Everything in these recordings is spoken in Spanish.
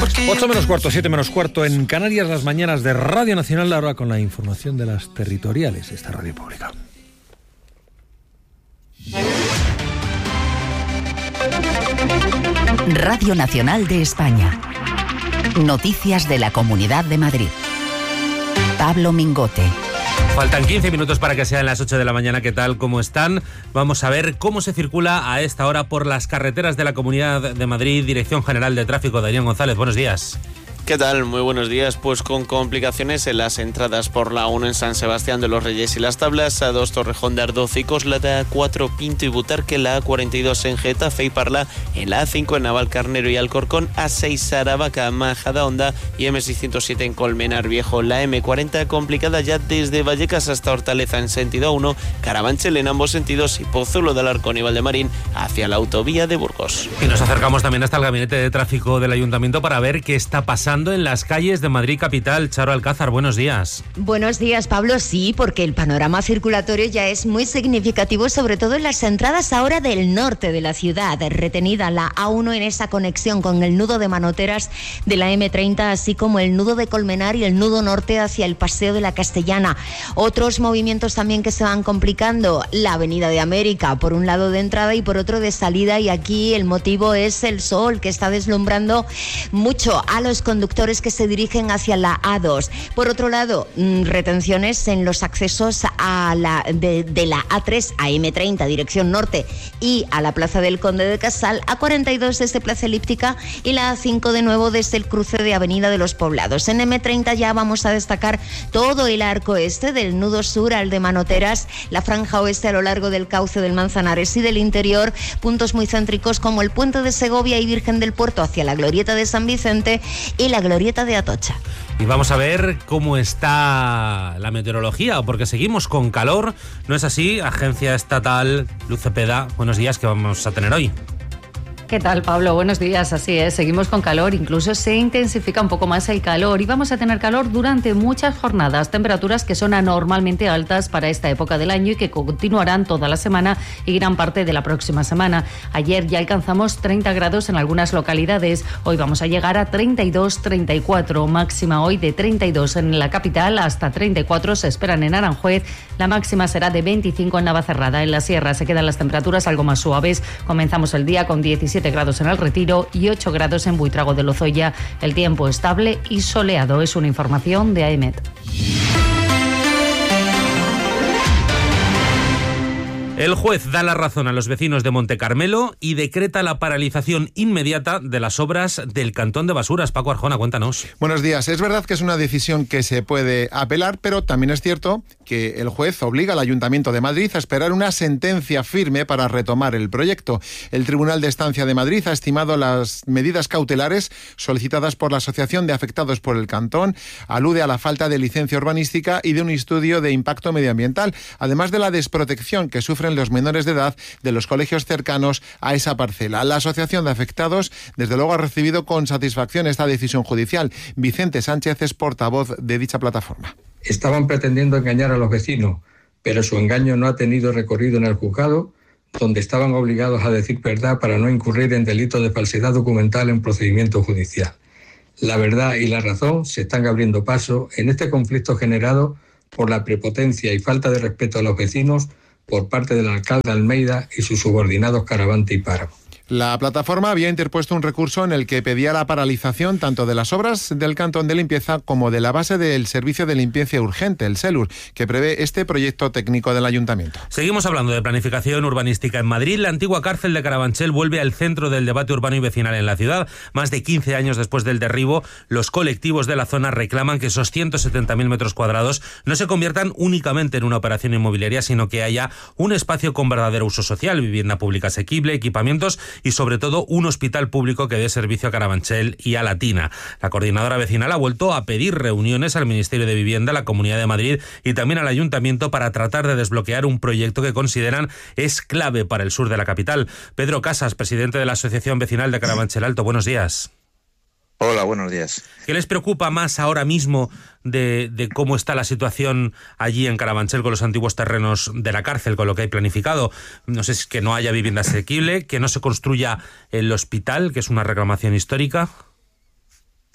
8 menos cuarto, 7 menos cuarto en Canarias, las mañanas de Radio Nacional, ahora con la información de las territoriales, esta radio pública. Radio Nacional de España. Noticias de la Comunidad de Madrid. Pablo Mingote. Faltan 15 minutos para que sean las 8 de la mañana. ¿Qué tal? ¿Cómo están? Vamos a ver cómo se circula a esta hora por las carreteras de la Comunidad de Madrid. Dirección General de Tráfico, Daniel González. Buenos días. ¿Qué tal? Muy buenos días. Pues con complicaciones en las entradas por la 1 en San Sebastián de los Reyes y las Tablas, A2 Torrejón de Ardoz y Coslada, A4 Pinto y Butarque, la A42 en Getafe y Parla, en la A5 en Navalcarnero y Alcorcón, A6 Aravaca, Majadahonda y M607 en Colmenar Viejo. La M40 complicada ya desde Vallecas hasta Hortaleza en sentido 1, Carabanchel en ambos sentidos y Pozuelo de Alarcón y Valdemarín hacia la autovía de Burgos. Y nos acercamos también hasta el Gabinete de Tráfico del Ayuntamiento para ver qué está pasando en las calles de Madrid capital. Charo Alcázar, buenos días. Buenos días, Pablo. Sí, porque el panorama circulatorio ya es muy significativo, sobre todo en las entradas ahora del norte de la ciudad. Retenida la A1 en esa conexión con el nudo de Manoteras de la M30, así como el nudo de Colmenar y el nudo norte hacia el Paseo de la Castellana. Otros movimientos también que se van complicando, la Avenida de América, por un lado de entrada y por otro de salida, y aquí el motivo es el sol, que está deslumbrando mucho a los conductores que se dirigen hacia la A2. Por otro lado, retenciones en los accesos a de la A3 a M30, dirección norte, y a la Plaza del Conde de Casal, A42 desde Plaza Elíptica y la A5 de nuevo desde el cruce de Avenida de los Poblados. En M30 ya vamos a destacar todo el arco este, del nudo sur al de Manoteras, la franja oeste a lo largo del cauce del Manzanares y del interior, puntos muy céntricos como el Puente de Segovia y Virgen del Puerto hacia la Glorieta de San Vicente y la Glorieta de Atocha. Y vamos a ver cómo está la meteorología, porque seguimos con calor, ¿no es así? Agencia Estatal Luz Cepeda, buenos días, ¿qué vamos a tener hoy? ¿Qué tal, Pablo? Buenos días, así es, seguimos con calor, incluso se intensifica un poco más el calor y vamos a tener calor durante muchas jornadas, temperaturas que son anormalmente altas para esta época del año y que continuarán toda la semana y gran parte de la próxima semana. Ayer ya alcanzamos 30 grados en algunas localidades, hoy vamos a llegar a 32, 34, máxima hoy de 32 en la capital, hasta 34 se esperan en Aranjuez, la máxima será de 25 en Navacerrada. En la sierra se quedan las temperaturas algo más suaves, comenzamos el día con 17 grados en El Retiro y 8 grados en Buitrago de Lozoya. El tiempo estable y soleado. Es una información de AEMET. El juez da la razón a los vecinos de Monte Carmelo y decreta la paralización inmediata de las obras del Cantón de Basuras. Paco Arjona, cuéntanos. Buenos días. Es verdad que es una decisión que se puede apelar, pero también es cierto que el juez obliga al Ayuntamiento de Madrid a esperar una sentencia firme para retomar el proyecto. El Tribunal de Estancia de Madrid ha estimado las medidas cautelares solicitadas por la Asociación de Afectados por el Cantón. Alude a la falta de licencia urbanística y de un estudio de impacto medioambiental, además de la desprotección que sufren los menores de edad de los colegios cercanos a esa parcela. La Asociación de Afectados, desde luego, ha recibido con satisfacción esta decisión judicial. Vicente Sánchez es portavoz de dicha plataforma. Estaban pretendiendo engañar a los vecinos, pero su engaño no ha tenido recorrido en el juzgado, donde estaban obligados a decir verdad para no incurrir en delitos de falsedad documental en procedimiento judicial. La verdad y la razón se están abriendo paso en este conflicto generado por la prepotencia y falta de respeto a los vecinos por parte del alcalde Almeida y sus subordinados Caravante y Páramo. La plataforma había interpuesto un recurso en el que pedía la paralización tanto de las obras del Cantón de Limpieza como de la base del Servicio de Limpieza Urgente, el SELUR, que prevé este proyecto técnico del Ayuntamiento. Seguimos hablando de planificación urbanística en Madrid. La antigua cárcel de Carabanchel vuelve al centro del debate urbano y vecinal en la ciudad. Más de 15 años después del derribo, los colectivos de la zona reclaman que esos 170.000 metros cuadrados no se conviertan únicamente en una operación inmobiliaria, sino que haya un espacio con verdadero uso social, vivienda pública asequible, equipamientos y sobre todo un hospital público que dé servicio a Carabanchel y a Latina. La coordinadora vecinal ha vuelto a pedir reuniones al Ministerio de Vivienda, a la Comunidad de Madrid y también al Ayuntamiento para tratar de desbloquear un proyecto que consideran es clave para el sur de la capital. Pedro Casas, presidente de la Asociación Vecinal de Carabanchel Alto, buenos días. Hola, buenos días. ¿Qué les preocupa más ahora mismo de cómo está la situación allí en Carabanchel con los antiguos terrenos de la cárcel, con lo que hay planificado? No sé, es que no haya vivienda asequible, que no se construya el hospital, que es una reclamación histórica.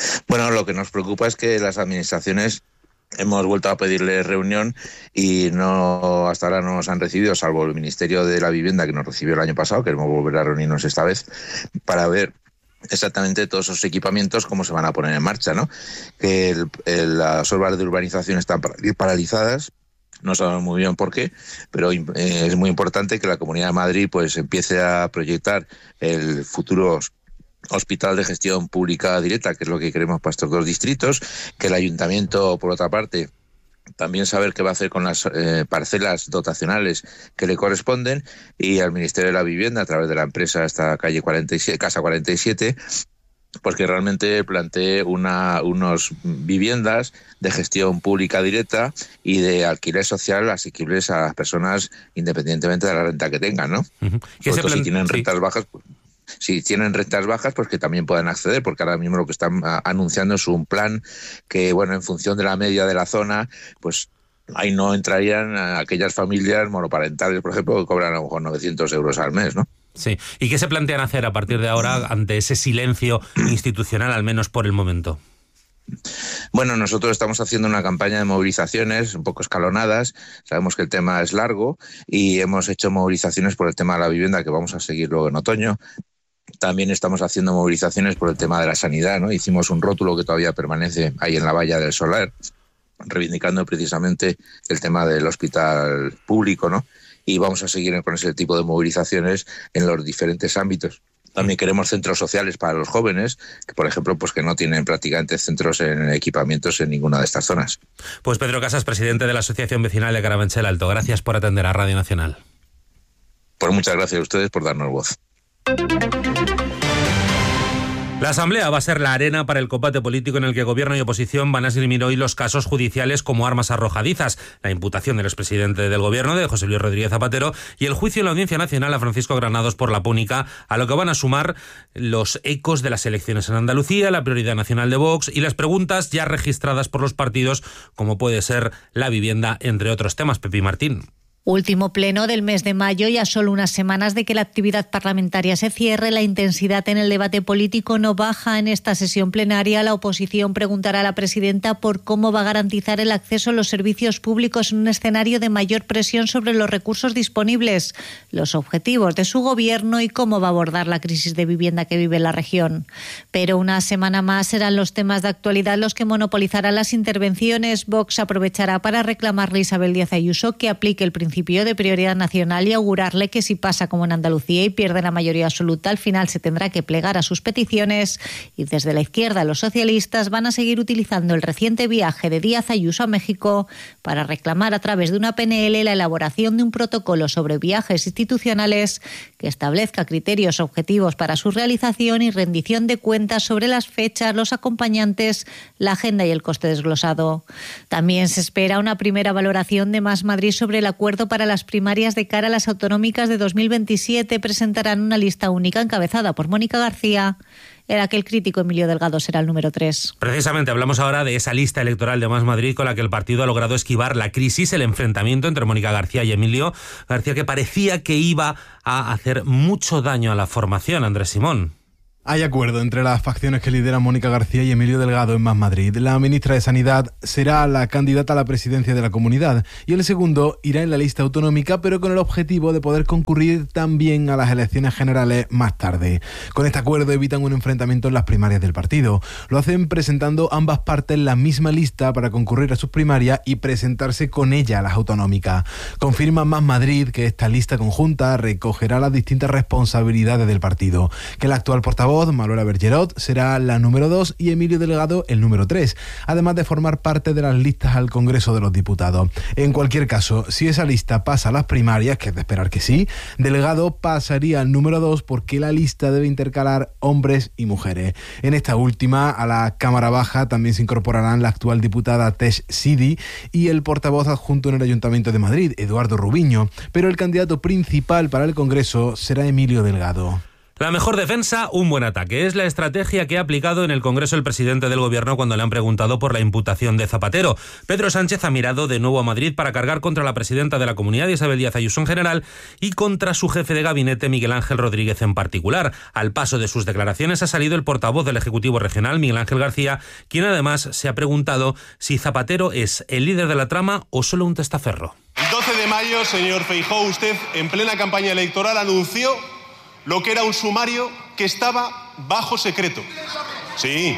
Bueno, lo que nos preocupa es que las administraciones hemos vuelto a pedirle reunión y hasta ahora no nos han recibido, salvo el Ministerio de la Vivienda, que nos recibió el año pasado. Queremos volver a reunirnos esta vez para ver exactamente todos esos equipamientos cómo se van a poner en marcha, ¿no? Que las obras de urbanización están paralizadas. No sabemos muy bien por qué, pero es muy importante que la Comunidad de Madrid pues empiece a proyectar el futuro hospital de gestión pública directa, que es lo que queremos para estos dos distritos, que el Ayuntamiento, por otra parte, también saber qué va a hacer con las parcelas dotacionales que le corresponden, y al Ministerio de la Vivienda, a través de la empresa esta Casa 47, pues que realmente plantee unos viviendas de gestión pública directa y de alquiler social asequibles a las personas independientemente de la renta que tengan, ¿no? Si tienen rentas bajas, pues, si tienen rentas bajas, pues que también puedan acceder, porque ahora mismo lo que están anunciando es un plan que, bueno, en función de la media de la zona, pues ahí no entrarían aquellas familias monoparentales, por ejemplo, que cobran a lo mejor 900 euros al mes, ¿no? Sí. ¿Y qué se plantean hacer a partir de ahora ante ese silencio institucional, al menos por el momento? Bueno, nosotros estamos haciendo una campaña de movilizaciones un poco escalonadas. Sabemos que el tema es largo y hemos hecho movilizaciones por el tema de la vivienda, que vamos a seguir luego en otoño. También estamos haciendo movilizaciones por el tema de la sanidad, ¿no? Hicimos un rótulo que todavía permanece ahí en la valla del Solar, reivindicando precisamente el tema del hospital público, ¿no? Y vamos a seguir con ese tipo de movilizaciones en los diferentes ámbitos. También queremos centros sociales para los jóvenes, que por ejemplo, pues que no tienen prácticamente centros en equipamientos en ninguna de estas zonas. Pues Pedro Casas, presidente de la Asociación Vecinal de Carabanchel Alto, gracias por atender a Radio Nacional. Pues muchas gracias a ustedes por darnos voz. La Asamblea va a ser la arena para el combate político en el que Gobierno y oposición van a esgrimir hoy los casos judiciales como armas arrojadizas, la imputación del expresidente del Gobierno, de José Luis Rodríguez Zapatero, y el juicio en la Audiencia Nacional a Francisco Granados por la Púnica, a lo que van a sumar los ecos de las elecciones en Andalucía, la prioridad nacional de Vox y las preguntas ya registradas por los partidos, como puede ser la vivienda, entre otros temas. Pepi Martín. Último pleno del mes de mayo y a solo unas semanas de que la actividad parlamentaria se cierre, la intensidad en el debate político no baja. En esta sesión plenaria, la oposición preguntará a la presidenta por cómo va a garantizar el acceso a los servicios públicos en un escenario de mayor presión sobre los recursos disponibles, los objetivos de su gobierno y cómo va a abordar la crisis de vivienda que vive la región. Pero una semana más serán los temas de actualidad los que monopolizarán las intervenciones. Vox aprovechará para reclamarle a Isabel Díaz Ayuso que aplique el principio de prioridad nacional y augurarle que si pasa como en Andalucía y pierde la mayoría absoluta, al final se tendrá que plegar a sus peticiones. Y desde la izquierda, los socialistas van a seguir utilizando el reciente viaje de Díaz Ayuso a México para reclamar a través de una PNL la elaboración de un protocolo sobre viajes institucionales que establezca criterios objetivos para su realización y rendición de cuentas sobre las fechas, los acompañantes, la agenda y el coste desglosado. También se espera una primera valoración de Más Madrid sobre el acuerdo para las primarias de cara a las autonómicas de 2027. Presentarán una lista única encabezada por Mónica García, en la que el crítico Emilio Delgado será el número 3. Precisamente hablamos ahora de esa lista electoral de Más Madrid con la que el partido ha logrado esquivar la crisis, el enfrentamiento entre Mónica García y Emilio García, que parecía que iba a hacer mucho daño a la formación. Andrés Simón. Hay acuerdo entre las facciones que lideran Mónica García y Emilio Delgado en Más Madrid. La ministra de Sanidad será la candidata a la presidencia de la comunidad y el segundo irá en la lista autonómica, pero con el objetivo de poder concurrir también a las elecciones generales más tarde. Con este acuerdo evitan un enfrentamiento en las primarias del partido. Lo hacen presentando ambas partes la misma lista para concurrir a sus primarias y presentarse con ella a las autonómicas. Confirma Más Madrid que esta lista conjunta recogerá las distintas responsabilidades del partido, que el actual portavoz Manuela Bergerot será la número 2 y Emilio Delgado el número 3, además de formar parte de las listas al Congreso de los Diputados. En cualquier caso, si esa lista pasa a las primarias, que es de esperar que sí, Delgado pasaría al número 2 porque la lista debe intercalar hombres y mujeres. En esta última, a la Cámara Baja también se incorporarán la actual diputada Tesh Sidi y el portavoz adjunto en el Ayuntamiento de Madrid, Eduardo Rubiño, pero el candidato principal para el Congreso será Emilio Delgado. La mejor defensa, un buen ataque. Es la estrategia que ha aplicado en el Congreso el presidente del Gobierno cuando le han preguntado por la imputación de Zapatero. Pedro Sánchez ha mirado de nuevo a Madrid para cargar contra la presidenta de la Comunidad, Isabel Díaz Ayuso, en general, y contra su jefe de gabinete, Miguel Ángel Rodríguez, en particular. Al paso de sus declaraciones ha salido el portavoz del Ejecutivo Regional, Miguel Ángel García, quien además se ha preguntado si Zapatero es el líder de la trama o solo un testaferro. El 12 de mayo, señor Feijóo, usted en plena campaña electoral anunció lo que era un sumario que estaba bajo secreto. Sí.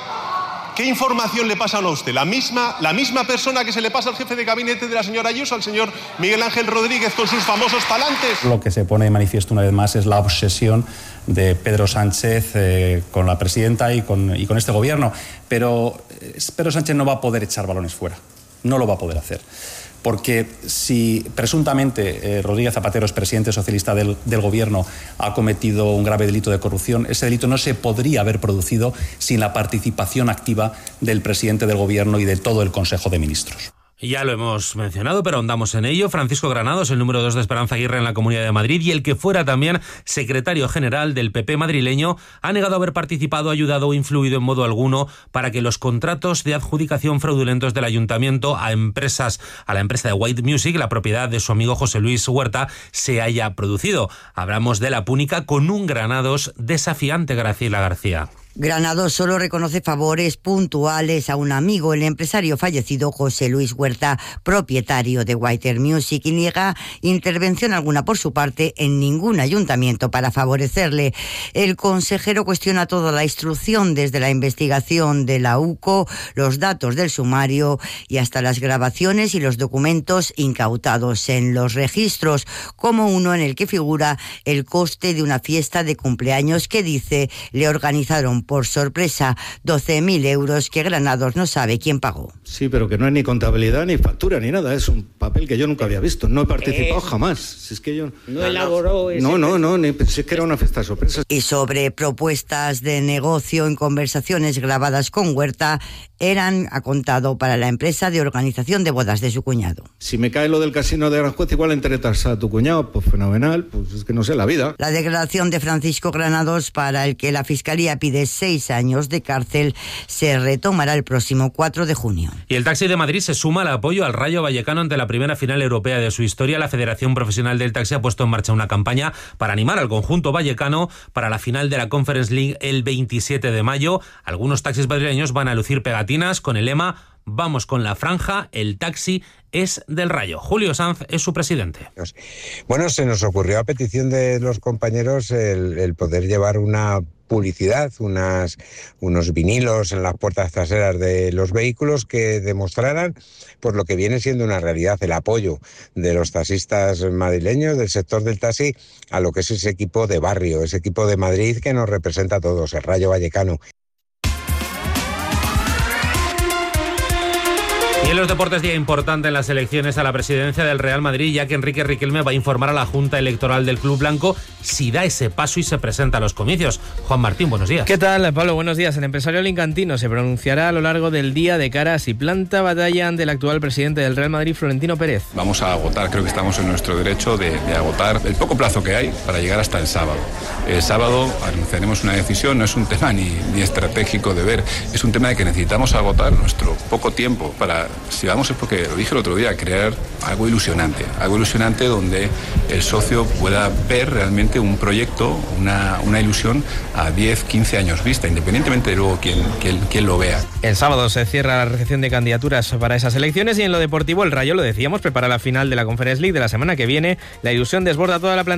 ¿Qué información le pasan a usted? ¿La misma persona que se le pasa al jefe de gabinete de la señora Ayuso, al señor Miguel Ángel Rodríguez, con sus famosos palantes? Lo que se pone de manifiesto una vez más es la obsesión de Pedro Sánchez con la presidenta y con este gobierno. Pero Pedro Sánchez no va a poder echar balones fuera. No lo va a poder hacer. Porque si presuntamente Rodríguez Zapatero es presidente socialista del Gobierno, ha cometido un grave delito de corrupción, ese delito no se podría haber producido sin la participación activa del presidente del Gobierno y de todo el Consejo de Ministros. Ya lo hemos mencionado, pero ahondamos en ello. Francisco Granados, el número 2 de Esperanza Aguirre en la Comunidad de Madrid y el que fuera también secretario general del PP madrileño, ha negado haber participado, ayudado o influido en modo alguno para que los contratos de adjudicación fraudulentos del ayuntamiento a la empresa de White Music, la propiedad de su amigo José Luis Huerta, se haya producido. Hablamos de la púnica con un Granados desafiante, Graciela García. Granados solo reconoce favores puntuales a un amigo, el empresario fallecido José Luis Huerta, propietario de White Music, y niega intervención alguna por su parte en ningún ayuntamiento para favorecerle. El consejero cuestiona toda la instrucción, desde la investigación de la UCO, los datos del sumario y hasta las grabaciones y los documentos incautados en los registros, como uno en el que figura el coste de una fiesta de cumpleaños que dice le organizaron por sorpresa 12.000 euros que Granados no sabe quién pagó. Sí, pero que no hay ni contabilidad, ni factura, ni nada. Es un papel que yo nunca había visto. No he participado jamás. Si es que yo no elaboró ese... No, ni pensé que era una fiesta de sorpresa. Y sobre propuestas de negocio en conversaciones grabadas con Huerta, ha contado para la empresa de organización de bodas de su cuñado. Si me cae lo del casino de Aranjuez, igual entretas a tu cuñado, pues fenomenal, pues es que no sé, la vida. La declaración de Francisco Granados, para el que la Fiscalía pide 6 años de cárcel, se retomará el próximo 4 de junio. Y el Taxi de Madrid se suma al apoyo al Rayo Vallecano ante la primera final europea de su historia. La Federación Profesional del Taxi ha puesto en marcha una campaña para animar al conjunto vallecano para la final de la Conference League el 27 de mayo. Algunos taxis madrileños van a lucir pegatinas con el lema "Vamos con la franja, el taxi es del Rayo". Julio Sanz es su presidente. Bueno, se nos ocurrió a petición de los compañeros el poder llevar una publicidad, unos vinilos en las puertas traseras de los vehículos que demostraran por lo que viene siendo una realidad el apoyo de los taxistas madrileños, del sector del taxi, a lo que es ese equipo de barrio, ese equipo de Madrid que nos representa a todos, el Rayo Vallecano. Y en los deportes, día importante en las elecciones a la presidencia del Real Madrid, ya que Enrique Riquelme va a informar a la Junta Electoral del Club Blanco si da ese paso y se presenta a los comicios. Juan Martín, buenos días. ¿Qué tal, Pablo? Buenos días. El empresario alicantino se pronunciará a lo largo del día de cara a si planta batalla ante el actual presidente del Real Madrid, Florentino Pérez. Vamos a agotar, creo que estamos en nuestro derecho de agotar el poco plazo que hay para llegar hasta el sábado. El sábado anunciaremos una decisión, no es un tema ni estratégico de ver, es un tema de que necesitamos agotar nuestro poco tiempo para, si vamos, es porque lo dije el otro día, crear algo ilusionante donde el socio pueda ver realmente un proyecto, una ilusión a 10, 15 años vista, independientemente de luego quién lo vea. El sábado se cierra la recepción de candidaturas para esas elecciones y en lo deportivo el Rayo, lo decíamos, prepara la final de la Conference League de la semana que viene. La ilusión desborda toda la plantilla